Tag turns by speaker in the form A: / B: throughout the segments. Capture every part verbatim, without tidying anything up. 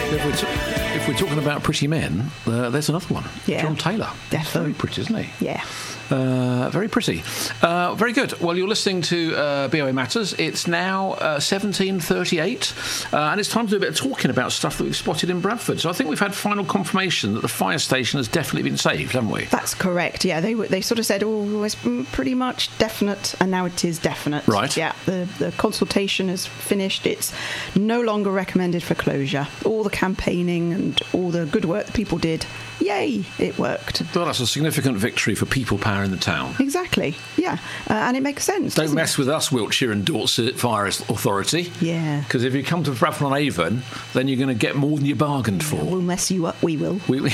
A: If we're, t- if we're talking about pretty men, uh, there's another one.
B: Yeah.
A: John Taylor.
B: Definitely.
A: Very pretty, isn't he?
B: Yeah.
A: Uh, very pretty. Uh, very good. Well, you're listening to uh, B O A Matters. It's now uh, seventeen thirty-eight, uh, and it's time to do a bit of talking about stuff that we've spotted in Bradford. So I think we've had final confirmation that the fire station has definitely been saved, haven't we?
B: That's correct. Yeah, they were- they sort of said, oh, it's pretty much definite, and now it is definite.
A: Right.
B: Yeah, the, the consultation is finished. It's no longer recommended for closure. All the campaigning and all the good work that people did, yay, it worked.
A: Well, that's a significant victory for people power in the town.
B: Exactly, yeah. Uh, and it makes sense.
A: Don't
B: doesn't
A: mess
B: it?
A: with us, Wiltshire and Dorset Fire Authority.
B: Yeah.
A: Because if you come to Bradford-on-Avon, then you're going to get more than you bargained for.
B: We'll mess you up, we will.
A: We, we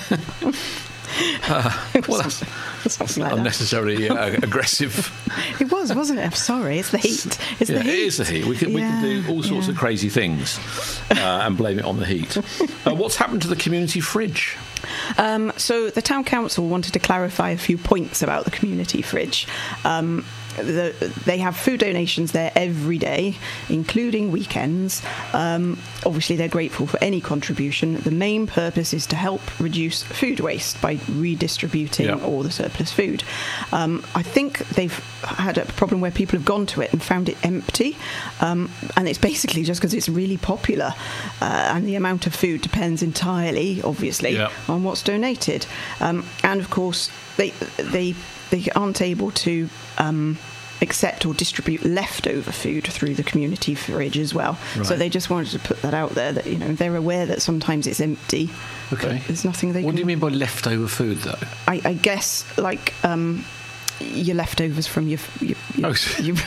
A: uh, well, that's,
B: Something like that.
A: unnecessarily uh, aggressive.
B: It was, wasn't it? I'm sorry. It's the heat. It's
A: Yeah,
B: the heat.
A: it is the heat. We can, we can do
B: Yeah,
A: all sorts
B: yeah.
A: of crazy things uh, and blame it on the heat. Uh, what's happened to the community fridge?
B: Um, so the town council wanted to clarify a few points about the community fridge. Um, the, they have food donations there every day, including weekends. Um, obviously, they're grateful for any contribution. The main purpose is to help reduce food waste by redistributing
A: Yeah.
B: all the surplus food. Um, I think they've had a problem where people have gone to it and found it empty, um, and it's basically just because it's really popular, uh, and the amount of food depends entirely, obviously,
A: Yeah.
B: on what's donated. Um, and of course, they they they aren't able to um, accept or distribute leftover food through the community fridge as well.
A: Right.
B: So they just wanted to put that out there, that, you know, they're aware that sometimes it's empty.
A: Okay.
B: But there's nothing they
A: What
B: can...
A: do you mean by leftover food, though?
B: I, I guess, like, um, your leftovers from your... your, your,
A: Oh, so-
B: your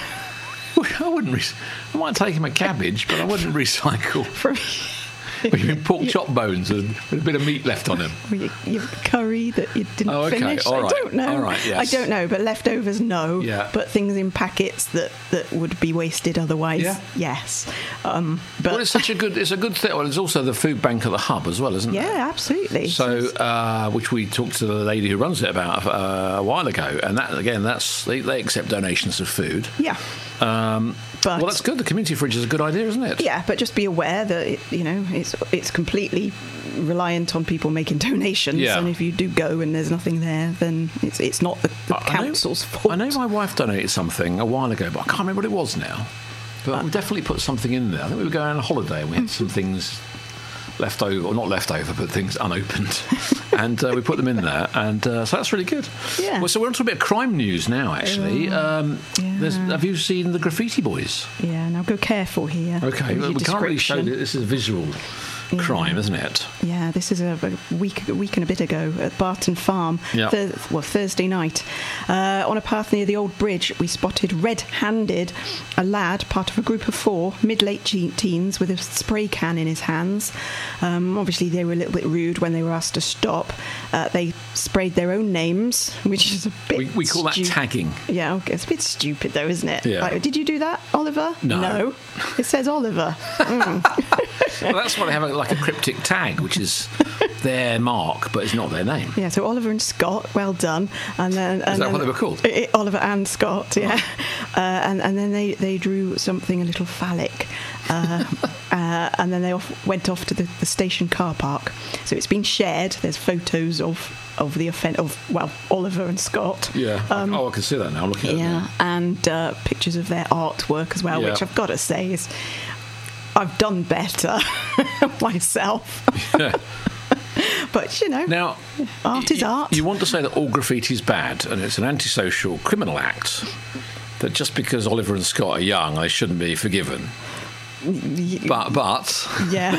A: I wouldn't. Re- I might take him a cabbage, but I wouldn't recycle.
B: from
A: What, you mean pork chop bones and with a bit of meat left on them?
B: your, your curry that you didn't
A: Oh, okay.
B: finish.
A: All right.
B: I don't know.
A: All right, yes.
B: I don't know, but leftovers, no.
A: Yeah.
B: But things in packets that, that would be wasted otherwise,
A: Yeah.
B: yes. Um, but
A: Well, it's such a good. It's a good thing. Well, there's also the food bank at the hub as well, isn't there?
B: yeah, absolutely.
A: So, uh, which we talked to the lady who runs it about uh, a while ago, and that again, that's they, they accept donations of food.
B: yeah.
A: Um,
B: But-
A: well, that's good. The community fridge is a good idea, isn't it?
B: Yeah, but just be aware that it, you know it's it's completely reliant on people making donations,
A: Yeah.
B: and if you do go and there's nothing there, then it's it's not the, the
A: I- I know-
B: council's fault.
A: I know my wife donated something a while ago, but I can't remember what it was now. But we definitely put something in there. I think we were going on a holiday and we had some things left over, or not left over, but things unopened. and uh, we put them in there. And uh, so that's really good.
B: Yeah.
A: Well, so we're on to a bit of crime news now, actually. Um,
B: yeah.
A: there's, have you seen the Graffiti Boys?
B: Yeah, now go careful here.
A: Okay,
B: with
A: well,
B: your
A: we can't really show
B: description.
A: that this is a visual crime, isn't it?
B: Yeah, this is a, a week, a week and a bit ago at Barton Farm.
A: Yeah.
B: Thur- well, Thursday night, uh, on a path near the old bridge, we spotted red-handed a lad, part of a group of four, mid-late te- teens, with a spray can in his hands. Um, obviously, they were a little bit rude when they were asked to stop. Uh, they sprayed their own names, which is a bit.
A: We, we call that
B: stu-
A: tagging.
B: Yeah, okay, it's a bit stupid, though, isn't it?
A: Yeah.
B: Like, did you do that, Oliver?
A: No.
B: No. It says Oliver.
A: Well, that's why they have a, like a cryptic tag, which is their mark, but it's not their name.
B: Yeah, so Oliver and Scott, well done. And then, and
A: Is that
B: then,
A: what they were called?
B: I- I- Oliver and Scott, yeah. Uh, and, and then they, they drew something a little phallic. Uh, uh, and then they off, went off to the, the station car park. So it's been shared. There's photos of of the offend of well Oliver and Scott.
A: Yeah. oh, I can see that now. I'm looking at it.
B: Yeah,
A: now.
B: and uh, pictures of their artwork as well,
A: Yeah.
B: which I've got to say is I've done better myself.
A: Yeah.
B: But you know,
A: Now,
B: art is
A: y-
B: art.
A: You want to say that all graffiti is bad and it's an antisocial criminal act, that just because Oliver and Scott are young, they shouldn't be forgiven. But, but
B: Yeah.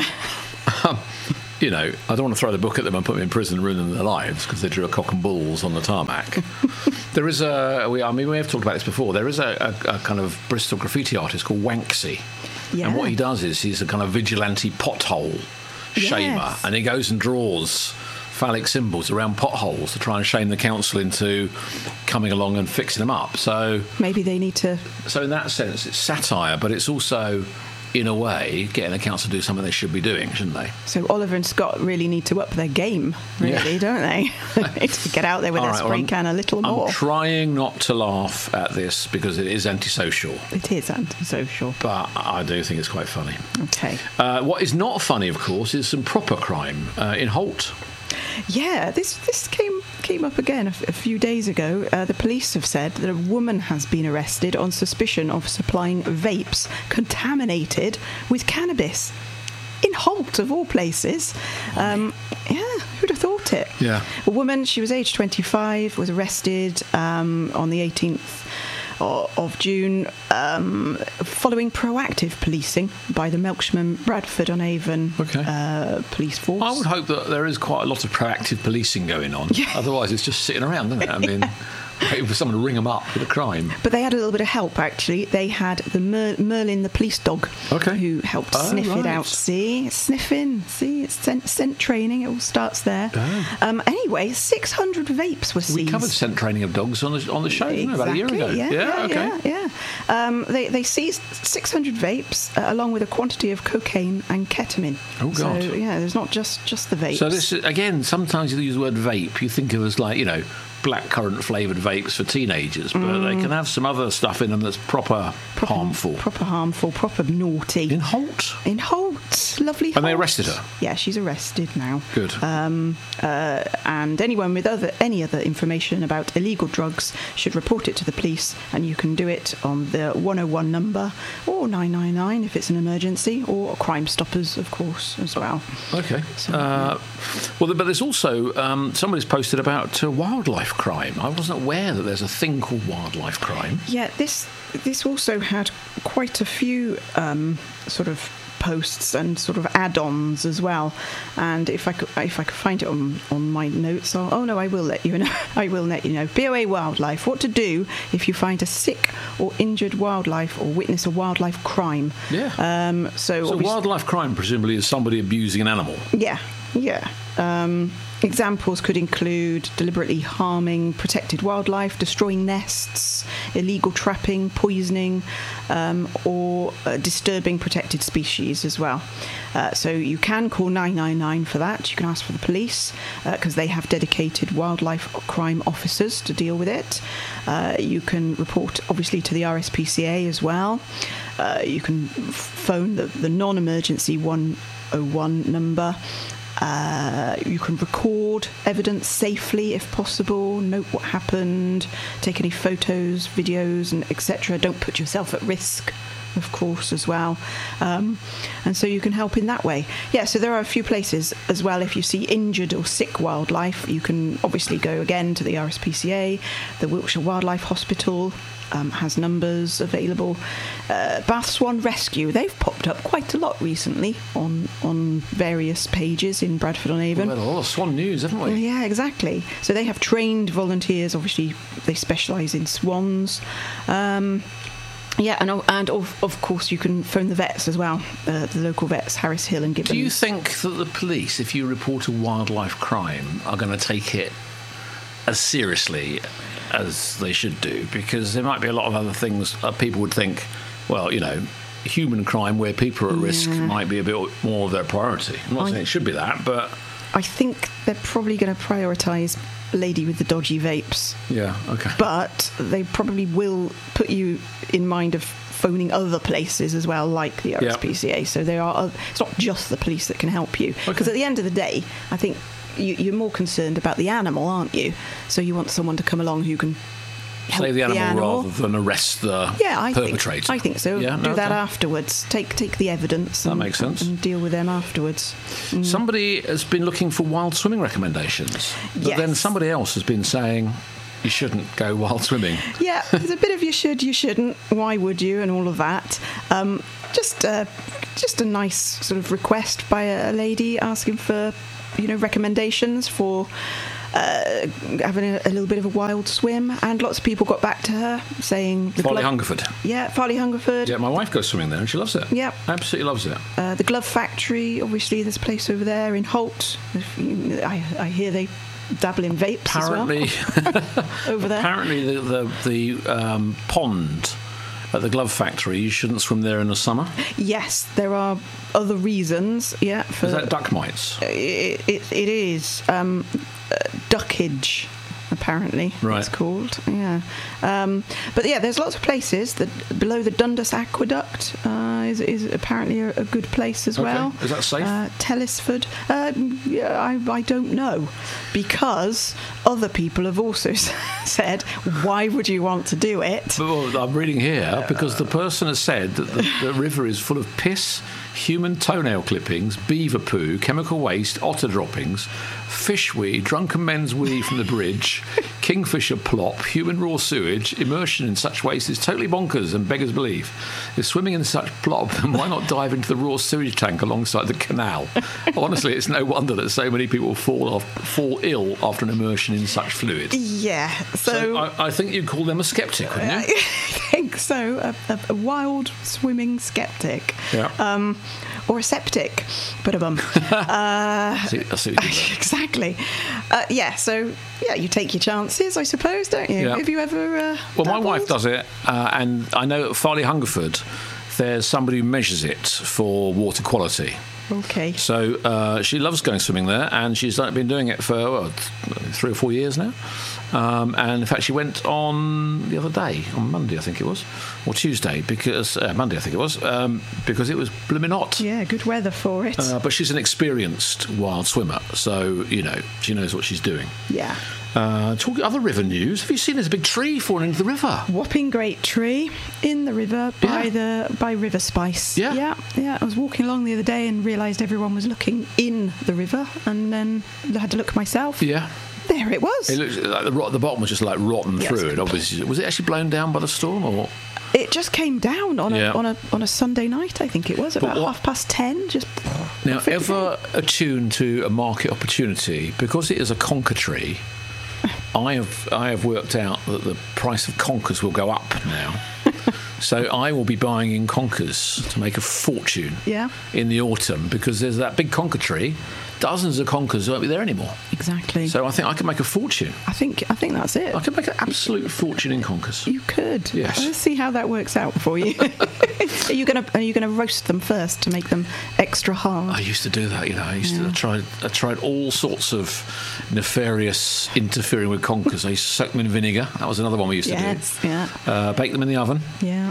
A: you know, I don't want to throw the book at them and put them in prison and ruin their lives because they drew a cock and balls on the tarmac. There is a, we, I mean, we have talked about this before, there is a, a, a kind of Bristol graffiti artist called Wanksy.
B: Yeah.
A: And what he does is he's a kind of vigilante pothole shamer,
B: Yes.
A: and he goes and draws phallic symbols around potholes to try and shame the council into coming along and fixing them up. So,
B: Maybe they need to.
A: so in that sense, it's satire, but it's also in a way, getting the council to do something they should be doing, shouldn't they?
B: So Oliver and Scott really need to up their game, really,
A: Yeah.
B: don't they? They need to get out there with
A: All
B: their
A: right,
B: spray
A: well, I'm-
B: can a little more.
A: I'm trying not to laugh at this because it is antisocial,
B: It is antisocial.
A: but I do think it's quite funny.
B: Okay.
A: Uh, what is not funny, of course, is some proper crime uh, in Holt.
B: Yeah, this this came came up again a, f- a few days ago. Uh, the police have said that a woman has been arrested on suspicion of supplying vapes contaminated with cannabis in Holt, of all places. Um, yeah, who'd have thought it?
A: Yeah.
B: A woman, she was aged twenty-five, was arrested um, on the eighteenth of June um, following proactive policing by the Melksham Bradford on Avon
A: Okay.
B: uh, police force.
A: I would hope that there is quite a lot of proactive policing going on.
B: Yeah.
A: Otherwise, it's just sitting around, isn't it? I mean, waiting for someone to ring them up with a crime.
B: But they had a little bit of help, actually. They had the Mer- Merlin, the police dog,
A: Okay.
B: who helped
A: Oh,
B: sniff
A: right.
B: it out. See, sniffing. See, it's scent, scent training. It all starts there.
A: Oh.
B: Um, anyway, six hundred vapes were seized.
A: We covered scent training of dogs on the on the show didn't we, about a year ago.
B: Exactly, Yeah, yeah,
A: okay.
B: yeah. yeah. Um, they, they seized six hundred vapes uh, along with a quantity of cocaine and ketamine.
A: Oh, God.
B: So, yeah, there's not just, just the vapes.
A: So this is, again, sometimes you use the word vape, you think of as like, you know, blackcurrant flavoured vapes for teenagers, but
B: Mm.
A: they can have some other stuff in them that's proper,
B: proper,
A: harmful.
B: Proper harmful, proper naughty.
A: In Holt?
B: In Holt. Lovely Holt.
A: And they arrested her?
B: Yeah, she's arrested now.
A: Good.
B: Um, uh, and anyone with other any other information about illegal drugs should report it to the police, and you can do it on the one oh one number or nine nine nine if it's an emergency, or Crime Stoppers, of course, as well.
A: Okay.
B: So,
A: Uh, well, but there's also, um, somebody's posted about uh, wildlife crime. I wasn't aware that there's a thing called wildlife crime.
B: Yeah, this this also had quite a few um, sort of posts and sort of add-ons as well. And if I could, if I could find it on, on my notes, I'll, oh no, I will let you know. I will let you know. B O A Wildlife: what to do if you find a sick or injured wildlife or witness a wildlife crime.
A: Yeah.
B: Um, so
A: So
B: obviously-
A: wildlife crime presumably is somebody abusing an animal.
B: Yeah, yeah. Um, examples could include deliberately harming protected wildlife, destroying nests, illegal trapping, poisoning, um, or uh, disturbing protected species as well. Uh, so you can call nine nine nine for that. You can ask for the police because uh, they have dedicated wildlife crime officers to deal with it. Uh, you can report, obviously, to the R S P C A as well. Uh, you can f- phone the, the non-emergency one oh one number. Uh, you can record evidence safely if possible, note what happened, take any photos, videos, and et cetera. Don't put yourself at risk, of course, as well. Um, and so you can help in that way. Yeah, so there are a few places as well. If you see injured or sick wildlife, you can obviously go again to the R S P C A, the Wiltshire Wildlife Hospital. Um, has numbers available. Uh, Bath Swan Rescue, they've popped up quite a lot recently on on various pages in Bradford on Avon.
A: We've had a lot of swan news, haven't we?
B: Well, yeah, exactly. So they have trained volunteers. Obviously, they specialise in swans. Um, yeah, and and of, of course you can phone the vets as well, uh, the local vets, Harris Hill and Gibbons.
A: Do you think that the police, if you report a wildlife crime, are going to take it as seriously as they should do? Because there might be a lot of other things uh, people would think, well, you know, human crime where people are at risk
B: Yeah.
A: might be a bit more of their priority. I'm not
B: I-
A: saying it should be that, but
B: I think they're probably going to prioritise lady with the dodgy vapes,
A: yeah, okay.
B: but they probably will put you in mind of phoning other places as well, like the R S P C A.
A: Yeah.
B: So there are. oth- It's not just the police that can help you, because
A: Okay.
B: at the end of the day, I think you, you're more concerned about the animal, aren't you? So you want someone to come along who can help
A: Save the animal, rather than arrest the
B: Yeah, I
A: perpetrator.
B: think I think so.
A: Yeah,
B: Do
A: no,
B: that
A: okay.
B: afterwards. Take take the evidence.
A: That
B: and,
A: makes sense.
B: And deal with them afterwards.
A: Somebody has been looking for wild swimming recommendations, but
B: Yes.
A: then somebody else has been saying you shouldn't go wild swimming.
B: Yeah, there's a bit of you should, you shouldn't. Why would you, and all of that. Um, just uh, just a nice sort of request by a, a lady asking for, you know, recommendations for uh, having a, a little bit of a wild swim, and lots of people got back to her saying the
A: Farley
B: glove-
A: Hungerford.
B: Yeah, Farley Hungerford.
A: Yeah, my wife goes swimming there and she loves it.
B: Yep.
A: Absolutely loves it.
B: Uh, the Glove Factory, obviously, there's a place over there in Holt. If you- I, I hear they dabble in vapes
A: Apparently,
B: as well over there.
A: apparently the the, the um, pond at the glove factory, you shouldn't swim there in the summer.
B: Yes, there are other reasons. Yeah, for
A: Is that duck mites?
B: It, it, it is um, uh, duckage. Apparently,
A: right.
B: It's called. Yeah, um, but yeah, there's lots of places that below the Dundas Aqueduct uh, is is apparently a, a good place as
A: okay.
B: well.
A: Is that safe?
B: Uh, Tellisford. Uh, yeah, I, I don't know, because other people have also said, why would you want to do it?
A: Well, I'm reading here because the person has said that the, the river is full of piss, human toenail clippings, beaver poo, chemical waste, otter droppings, fish wee, drunken men's wee from the bridge, kingfisher plop, human raw sewage. Immersion in such waste is totally bonkers and beggars belief. If swimming in such plop, then why not dive into the raw sewage tank alongside the canal? Honestly, it's no wonder that so many people fall off, fall ill after an immersion in such fluid.
B: Yeah, so,
A: so I, I think you'd call them a sceptic, wouldn't you?
B: I think so. A, a, a wild swimming skeptic.
A: Yeah.
B: Um, or a septic, but a bum. uh,
A: I see, I see what you did there.
B: Exactly. Uh, yeah. So yeah, you take your chances, I suppose, don't you?
A: Yeah.
B: Have you ever? Uh,
A: well, my
B: dabbled?
A: wife does it, uh, and I know at Farley Hungerford, there's somebody who measures it for water quality.
B: Okay.
A: So uh, she loves going swimming there, and she's like, been doing it for well, th- three or four years now. Um, and in fact, she went on the other day, on Monday, I think it was, or Tuesday, because uh, Monday, I think it was, um, because it was blooming hot.
B: Yeah, good weather for it.
A: Uh, but she's an experienced wild swimmer, so you know she knows what she's doing.
B: Yeah.
A: Uh, talking other river news, have you seen there's a big tree falling into the river?
B: Whopping great tree in the river by
A: Yeah.
B: the by River Spice.
A: Yeah.
B: yeah, yeah. I was walking along the other day and realised everyone was looking in the river, and then I had to look myself.
A: Yeah.
B: There it was.
A: It looks like the, rot- the bottom was just like rotten
B: Yes.
A: through it. Obviously, was it actually blown down by the storm or?
B: It just came down on a
A: Yeah.
B: on a on a Sunday night. I think it was about
A: what-
B: half past ten. Just
A: Now,
B: off it
A: ever attuned to a market opportunity, because it is a conker tree, I have I have worked out that the price of conkers will go up now. So I will be buying in conkers to make a fortune
B: Yeah.
A: in the autumn, because there's that big conker tree. Dozens of conkers won't be there anymore.
B: exactly.
A: So I think I can make a fortune.
B: I think I think that's it.
A: I can make an absolute fortune in conkers.
B: You could.
A: Yes.
B: Let's see how that works out for you. are you gonna Are you gonna roast them first to make them extra hard?
A: I used to do that, you know. I used to I tried. I tried all sorts of nefarious interfering with conkers. I used to soak them in vinegar. That was another one we used
B: yes.
A: to do.
B: Yeah.
A: Uh, bake them in the oven.
B: Yeah.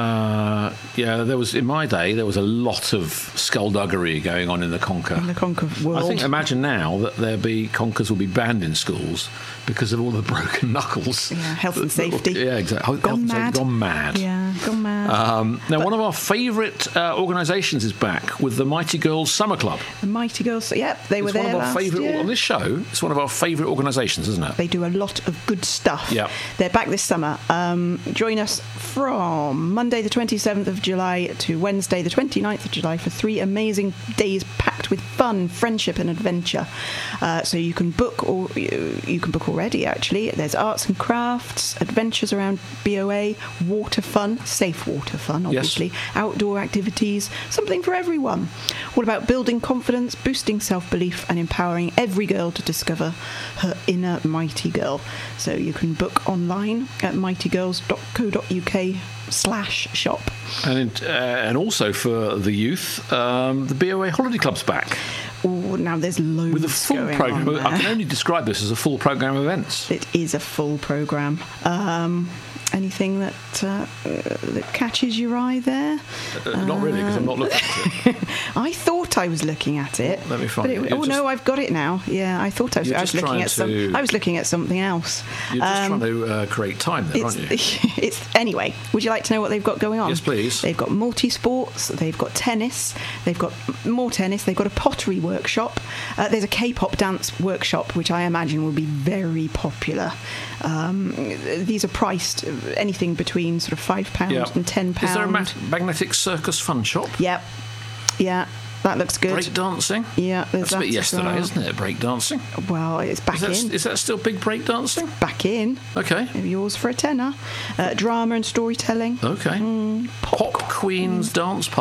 A: Uh, yeah, there was in my day there was a lot of skullduggery going on in the conker.
B: In the conker world.
A: I think imagine now that there be conkers will be banned in schools because of all the broken knuckles.
B: Yeah, health and safety.
A: Yeah, exactly.
B: Gone
A: Health and safety
B: mad.
A: gone mad.
B: Yeah, gone mad.
A: Um, now, one of our favourite uh, organisations is back with the Mighty Girls Summer Club.
B: the Mighty Girls. Yep, they were
A: It's
B: there
A: one of our
B: last
A: favourite
B: year.
A: on this show. It's one of our favourite organisations, isn't it?
B: They do a lot of good stuff.
A: Yep.
B: They're back this summer. Um, join us from Monday the twenty-seventh of July to Wednesday the twenty-ninth of July for three amazing days packed with fun, friendship and adventure. Uh, so you can book, or you, you can book already actually. There's arts and crafts, adventures around B O A, water fun, safe water fun obviously, outdoor activities, something for everyone. All about building confidence, boosting self-belief and empowering every girl to discover her inner mighty girl. So you can book online at mighty girls dot co dot uk slash shop.
A: And uh, and also for the youth, um, the B O A Holiday Club's back
B: Oh, now there's loads
A: with a full
B: going
A: programme.
B: on
A: I
B: there.
A: can only describe this as a full programme of events.
B: It is a full programme. Um, anything that uh, that catches your eye there?
A: Uh, not really, because I'm not looking at it.
B: I thought I was looking at it.
A: Let me find
B: but
A: it.
B: it.
A: You're
B: Oh
A: just-
B: no, I've got it now. Yeah, I thought I was,
A: You're
B: I was
A: just
B: looking
A: trying
B: at some.
A: to-
B: I was looking at something else.
A: You're just
B: Um,
A: trying to uh, create time there,
B: It's,
A: aren't you?
B: it's anyway. Would you like to know what they've got going on?
A: Yes, please.
B: They've got multi-sports. They've got tennis. They've got m- more tennis. They've got a pottery workshop. Uh, there's a K-pop dance workshop, which I imagine will be very popular. Um, these are priced uh, anything between sort of five pounds
A: Yeah.
B: and ten pounds.
A: Is there a mag- magnetic circus fun shop?
B: Yep. Yeah, that looks good.
A: Break dancing?
B: Yeah, there's
A: That's a bit
B: that as
A: yesterday,
B: well.
A: isn't it? Break dancing.
B: Well, it's back
A: Is that,
B: in.
A: is that still big break dancing?
B: Back in.
A: Okay.
B: Yours for a tenner. Uh, drama and storytelling.
A: Okay.
B: Mm,
A: Pop Queen's Dance